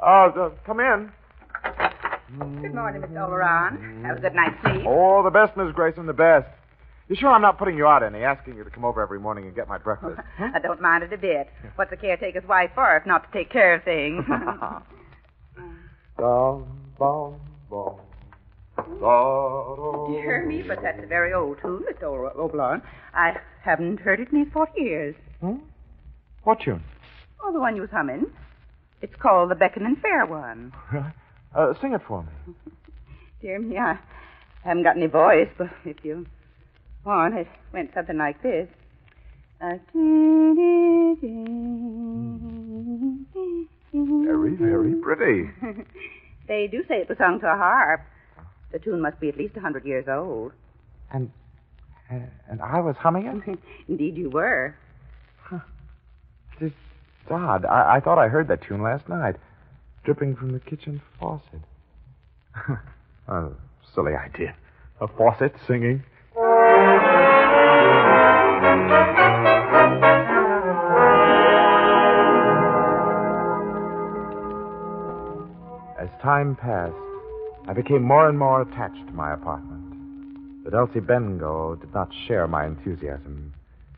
Come in. Good morning, Mr. Oleron. Have a good night's sleep. Oh, the best, Miss Grayson, the best. You sure I'm not putting you out any, asking you to come over every morning and get my breakfast? I don't mind it a bit. What's a caretaker's wife for if not to take care of things? Dear me, but that's a very old tune, Mr. Oleron. I haven't heard it in these 40 years. Hmm? What tune? Oh, the one you was humming. It's called the Beckoning Fair One. Sing it for me. Dear me, I haven't got any voice, but if you want, it went something like this. Very, very pretty. They do say it was sung to a harp. The tune must be at least 100 years old. And I was humming it? Indeed you were. It's odd. I thought I heard that tune last night, dripping from the kitchen faucet. Silly idea. A faucet singing. As time passed, I became more and more attached to my apartment. But Elsie Bengo did not share my enthusiasm.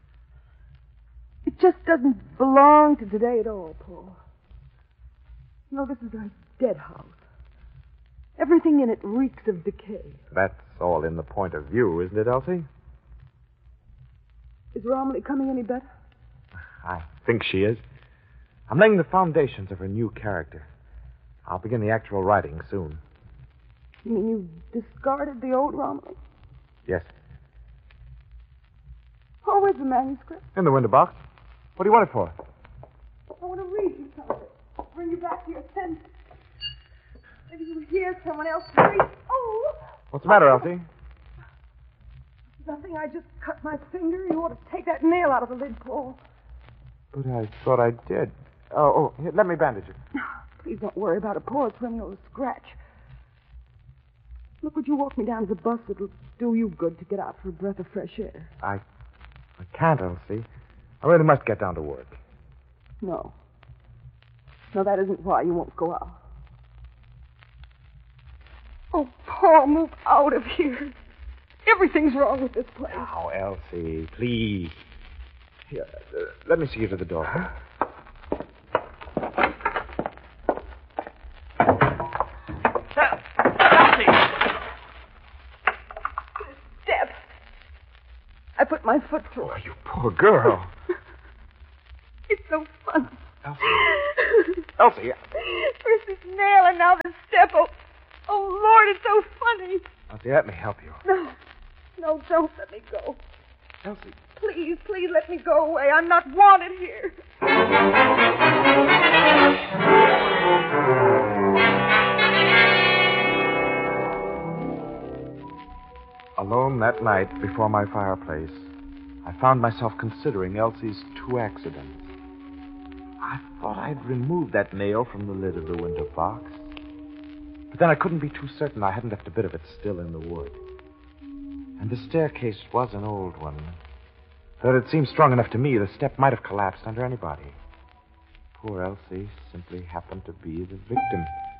It just doesn't belong to today at all, Paul. You know, this is a dead house. Everything in it reeks of decay. That's all in the point of view, isn't it, Elsie? Is Romilly coming any better? I think she is. I'm laying the foundations of her new character. I'll begin the actual writing soon. You mean you discarded the old Romilly? Yes. Oh, where's the manuscript? In the window box. What do you want it for? I want to read you something. Bring you back to your senses. Maybe you hear someone else read. Oh! What's the matter, Elsie? Nothing. I just cut my finger. You ought to take that nail out of the lid, Paul. But I thought I did. Here, let me bandage it. Please don't worry about it, Paul. It's only a scratch. Look, would you walk me down to the bus? It'll do you good to get out for a breath of fresh air. I can't, Elsie. I really must get down to work. No. No, that isn't why you won't go out. Oh, Paul, move out of here. Everything's wrong with this place. Now, Elsie, please. Here, let me see you to the door. Elsie! Step. I put my foot through Oh, it. you poor girl. It's so funny. Elsie. First this nail and now this step. Oh, Lord, it's so funny. Elsie, let me help you. No, don't let me go. Elsie. Please let me go away. I'm not wanted here. Alone that night before my fireplace, I found myself considering Elsie's two accidents. I thought I'd removed that nail from the lid of the window box. But then I couldn't be too certain I hadn't left a bit of it still in the wood. And the staircase was an old one. Though it seemed strong enough to me, the step might have collapsed under anybody. Poor Elsie simply happened to be the victim.